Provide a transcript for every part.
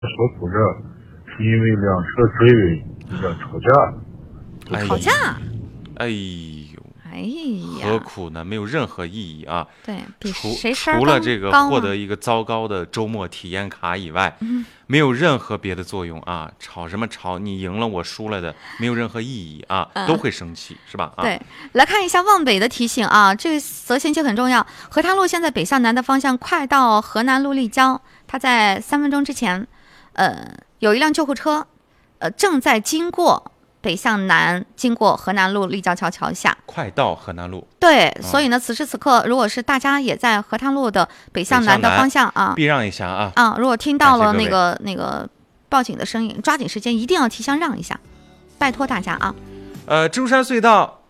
说苦这是因为辆车追尾吵架。 吵架？ 哎呦， 哎呀， 何苦呢？没有任何意义啊。 对，比谁声除了这个高获得一个糟糕的周末体验卡以外，没有任何别的作用啊！吵什么吵？你赢了我输了的，没有任何意义啊，都会生气，是吧？啊， 对，来看一下望北的提醒啊，这则信息很重要。河滩路现在北向南的方向，快到河南路立交，它在3分钟之前，有一辆救护车，正在经过北向南，经过河南路立交桥桥下， 快到河南路。 对，所以呢，此时此刻，如果是大家也在河滩路的北向南的方向啊， 避让一下啊！ 如果听到了那个报警的声音，抓紧时间，一定要提前让一下，拜托大家啊！ 中山隧道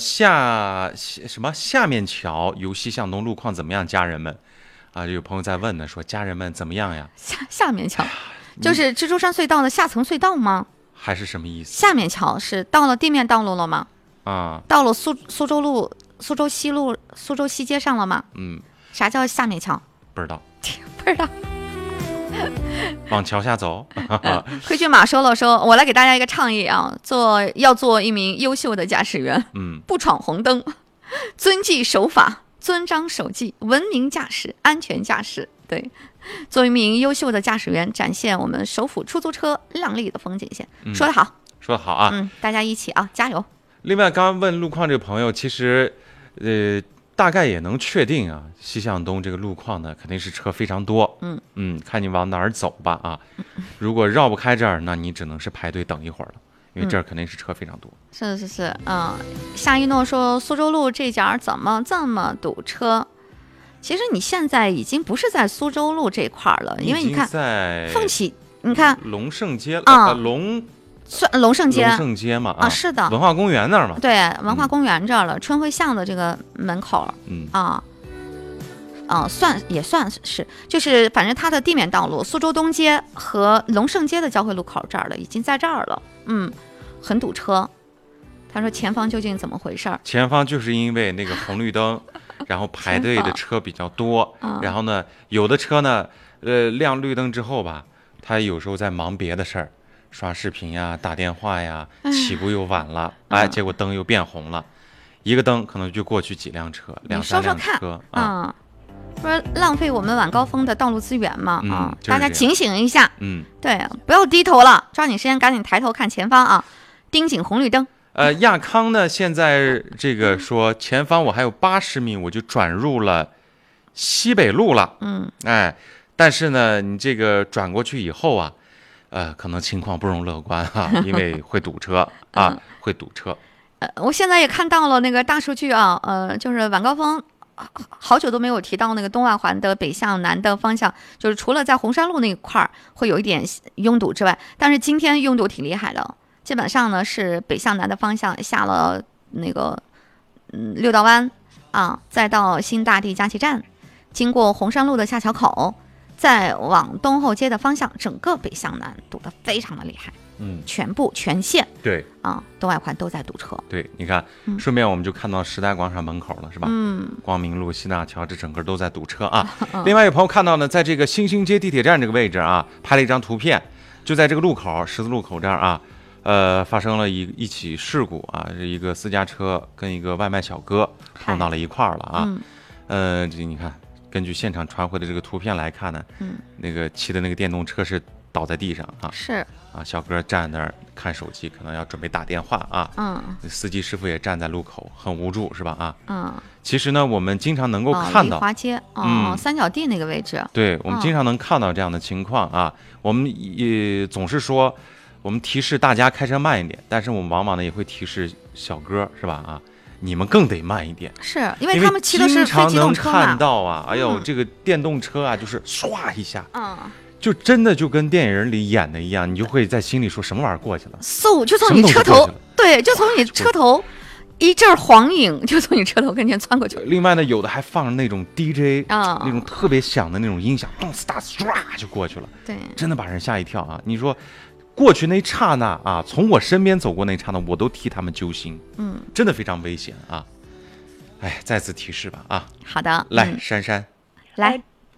下面桥由西向东路况怎么样？家人们啊，有朋友在问呢，说家人们怎么样呀？ 下面桥就是蜘蛛山隧道的下层隧道吗？ 还是什么意思？ 下面桥是到了地面道路了吗？ 啊， 到了苏州路、苏州西路、苏州西街上了吗？啥叫下面桥？ 不知道， 不知道。 往桥下走。 规矩码收了，说我来给大家一个倡议啊，要做一名优秀的驾驶员，不闯红灯，遵纪守法，遵章守纪，文明驾驶，安全驾驶。对，做一名优秀的驾驶员，展现我们首府出租车亮丽的风景线。说得好， 说得好啊！ 大家一起啊，加油！ 另外，刚刚问路况这个朋友，其实大概也能确定啊，西向东这个路况呢，肯定是车非常多。看你往哪儿走吧啊。如果绕不开这儿，那你只能是排队等一会儿了，因为这儿肯定是车非常多。 是，夏一诺说苏州路这角怎么这么堵车？其实你现在已经不是在苏州路这块了，因为你看凤起，你看龙胜街龙胜街嘛啊，是的， 文化公园那儿嘛， 对，文化公园这儿了，春晖巷的这个门口，也算是，就是反正它的地面道路，苏州东街和龙胜街的交汇路口这儿了，已经在这儿了，很堵车。他说前方究竟怎么回事？ 前方就是因为那个红绿灯。然后排队的车比较多，然后呢，有的车呢，亮绿灯之后吧，他有时候在忙别的事儿，刷视频呀、打电话呀，起步又晚了，结果灯又变红了，一个灯可能就过去几辆车，2、3辆车啊， 不是浪费我们晚高峰的道路资源嘛就是大家警醒一下，对，不要低头了，抓紧时间赶紧抬头看前方啊，盯紧红绿灯。 亚康呢，现在这个说前方我还有80米，我就转入了西北路了。但是呢，你这个转过去以后啊，可能情况不容乐观啊，因为会堵车啊，会堵车。 我现在也看到了那个大数据啊，就是晚高峰好久都没有提到那个东外环的北向南的方向，就是除了在红山路那一块会有一点拥堵之外，但是今天拥堵挺厉害的。基本上呢是北向南的方向下了那个六道湾啊，再到新大地佳琦站，经过红山路的下桥口，再往东后街的方向，整个北向南堵得非常的厉害。全线对东外环都在堵车。 对，你看，顺便我们就看到时代广场门口了，是吧？光明路、西大桥，这整个都在堵车啊。另外有朋友看到呢，在这个新兴街地铁站这个位置啊，拍了一张图片，就在这个路口十字路口这儿啊。发生了一起事故啊，是一个私家车跟一个外卖小哥碰到了一块儿了啊。这你看，根据现场传回的这个图片来看呢，那个骑的那个电动车是倒在地上啊， 是啊，小哥站那儿看手机，可能要准备打电话啊。司机师傅也站在路口，很无助是吧？其实呢，我们经常能够看到华街三角地那个位置， 对，我们经常能看到这样的情况啊。我们也总是说。我们提示大家开车慢一点，但是我们往往呢也会提示小哥是吧？你们更得慢一点， 是因为他们骑的是非机动车嘛。 经常能看到啊，哎呦，这个电动车啊，就是唰一下，就真的就跟电影里演的一样，你就会在心里说什么玩意儿过去了， 就从你车头，对，就从你车头一阵黄影就从你车头跟前窜过去。 另外呢，有的还放着那种 DJ 那种特别响的那种音响，咚呲哒唰就过去了， 对， 真的把人吓一跳啊！你说。过去那一刹那啊，从我身边走过那一刹那，我都替他们揪心。真的非常危险啊！哎，再次提示吧啊。 好的， 来，珊珊， 来，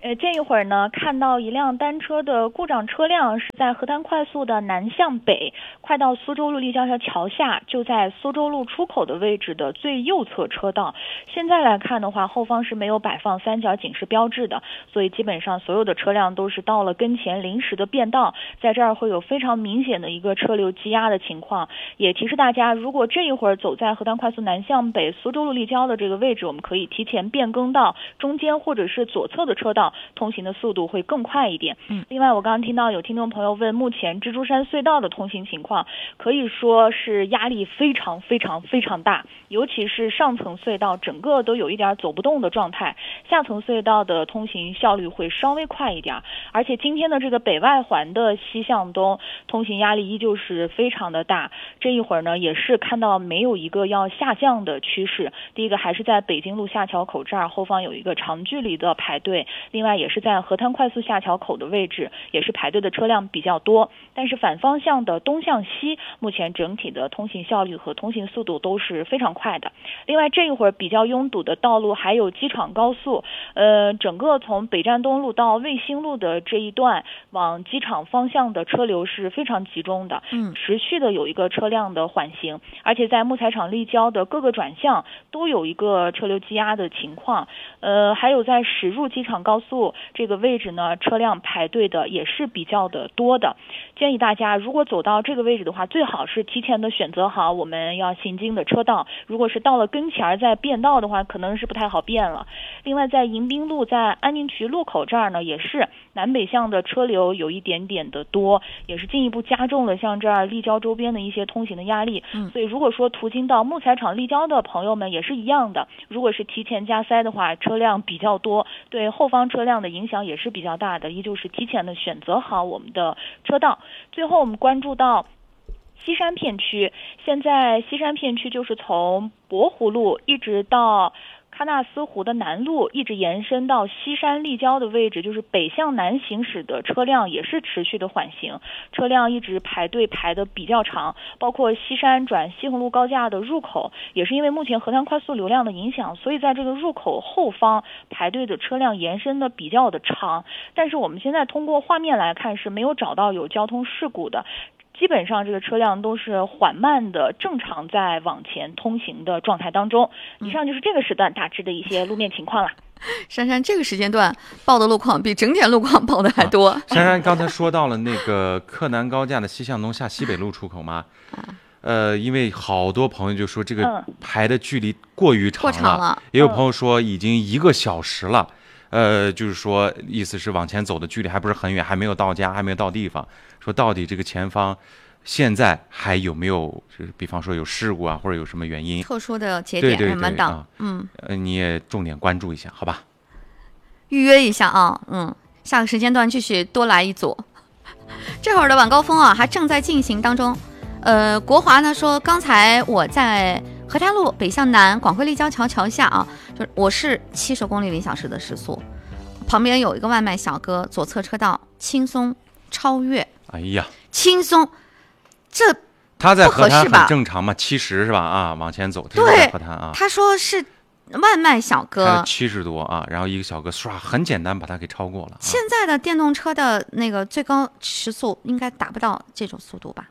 这一会儿呢，看到一辆单车的故障车辆是在河滩快速的南向北，快到苏州路立交桥下，就在苏州路出口的位置的最右侧车道。现在来看的话，后方是没有摆放三角警示标志的，所以基本上所有的车辆都是到了跟前临时的变道，在这儿会有非常明显的一个车流积压的情况。也提示大家，如果这一会儿走在河滩快速南向北苏州路立交的这个位置，我们可以提前变更到中间或者是左侧的车道，通行的速度会更快一点。另外我刚刚听到有听众朋友问目前蜘蛛山隧道的通行情况，可以说是压力非常非常非常大，尤其是上层隧道整个都有一点走不动的状态，下层隧道的通行效率会稍微快一点。而且今天的这个北外环的西向东通行压力依旧是非常的大，这一会儿呢也是看到没有一个要下降的趋势。第一个还是在北京路下桥口这儿后方有一个长距离的排队，另外也是在河滩快速下桥口的位置，也是排队的车辆比较多。但是反方向的东向西，目前整体的通行效率和通行速度都是非常快的。另外这一会儿比较拥堵的道路还有机场高速，整个从北站东路到卫星路的这一段往机场方向的车流是非常集中的，持续的有一个车辆的缓行，而且在木材厂立交的各个转向都有一个车流积压的情况。还有在驶入机场高速这个位置呢，车辆排队的也是比较的多的。建议大家如果走到这个位置的话，最好是提前的选择好我们要行经的车道，如果是到了跟前再变道的话，可能是不太好变了。另外在迎宾路在安宁区路口这儿呢，也是南北向的车流有一点点的多，也是进一步加重了像这儿立交周边的一些通行的压力。所以如果说途经到木材厂立交的朋友们也是一样的，如果是提前加塞的话，车辆比较多，对后方车辆的影响也是比较大的，依旧是提前的选择好我们的车道。最后我们关注到西山片区，现在西山片区就是从博湖路一直到喀纳斯湖的南路，一直延伸到西山立交的位置，就是北向南行驶的车辆也是持续的缓行，车辆一直排队排的比较长，包括西山转西虹路高架的入口，也是因为目前河滩快速流量的影响，所以在这个入口后方排队的车辆延伸的比较的长，但是我们现在通过画面来看是没有找到有交通事故的，基本上这个车辆都是缓慢的正常在往前通行的状态当中。以上就是这个时段大致的一些路面情况了。 珊珊这个时间段报的路况比整点路况报的还多。 珊珊刚才说到了那个克南高架的西向东下西北路出口嘛，因为好多朋友就说这个排的距离过于长了，也有朋友说已经1个小时了。就是说意思是往前走的距离还不是很远，还没有到家，还没有到地方，说到底这个前方现在还有没有就是比方说有事故啊，或者有什么原因特殊的节点什么的， 你也重点关注一下好吧， 预约一下啊，下个时间段继续多来一组。这会儿的晚高峰啊还正在进行当中。国华呢说，刚才我在河滩路北向南广汇立交桥桥下啊，就是我是70公里每小时的时速，旁边有一个外卖小哥，左侧车道轻松超越。 哎呀， 轻松，这他在河滩很正常嘛，70是吧？啊，往前走，他在河滩啊。 他说是外卖小哥 70多啊，然后一个小哥唰很简单把他给超过了。 现在的电动车的那个最高时速应该达不到这种速度吧？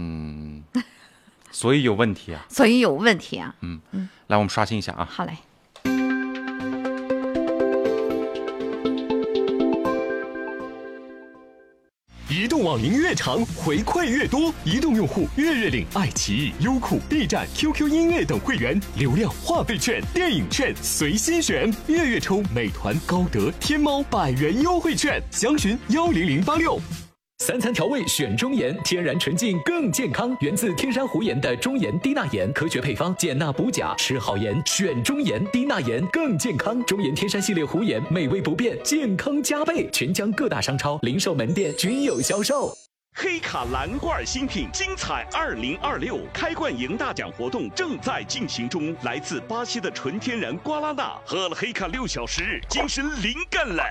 所以有问题啊。 所以有问题啊。 来，我们刷新一下啊。 好嘞。 移动网龄越长，回馈越多。移动用户月领爱奇艺、优酷、B 站、QQ 音乐等会员，流量话费券、电影券随心选，月抽美团、高德、天猫100元优惠券，详询10086。3餐调味选中盐，天然纯净更健康，源自天山湖盐的中盐低钠盐，科学配方，减钠补钾，吃好盐选中盐，低钠盐更健康。中盐天山系列湖盐，美味不变，健康加倍，全疆各大商超、零售门店均有销售。 黑卡蓝罐新品精彩2026开罐赢大奖活动正在进行中，来自巴西的纯天然瓜拉纳，喝了黑卡6小时，精神灵感了。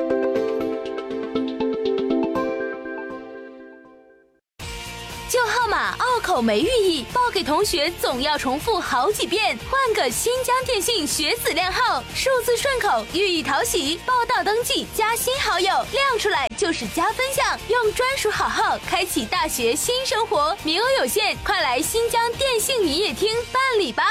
旧号码码拗口没寓意，报给同学总要重复好几遍。换个新疆电信学子靓号，数字顺口，寓意讨喜。报到登记加新好友，亮出来就是加分项。用专属好号开启大学新生活，名额有限，快来新疆电信营业厅办理吧。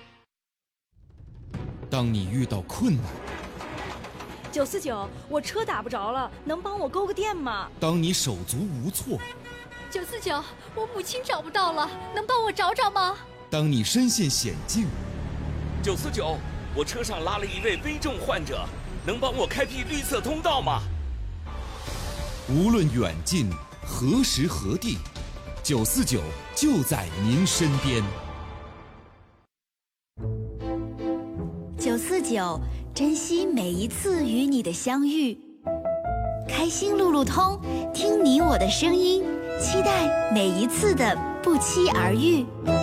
当你遇到困难 ，949，我车打不着了，能帮我勾个电吗？ 当你手足无措 ，949，我母亲找不到了，能帮我找找吗？ 当你身陷险境 ，949，我车上拉了一位危重患者，能帮我开辟绿色通道吗？ 无论远近，何时何地，949就在您身边。 949，珍惜每一次与你的相遇。开心路路通，听你我的声音，期待每一次的不期而遇。